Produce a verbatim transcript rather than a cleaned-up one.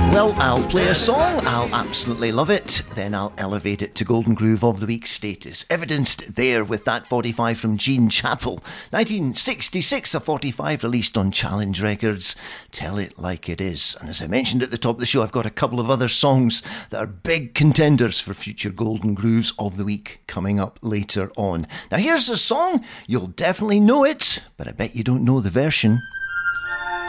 Well, I'll play a song, I'll absolutely love it, then I'll elevate it to Golden Groove of the Week status. Evidenced there with that forty-five from Gene Chappell. nineteen sixty-six, a forty-five released on Challenge Records. Tell It Like It Is. And as I mentioned at the top of the show, I've got a couple of other songs that are big contenders for future Golden Grooves of the Week coming up later on. Now here's a song, you'll definitely know it, but I bet you don't know the version.